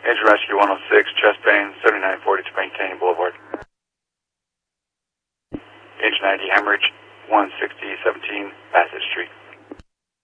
Agent Rescue 106, chest pain, 7940 to Canyon Boulevard. Agent ID hemorrhage,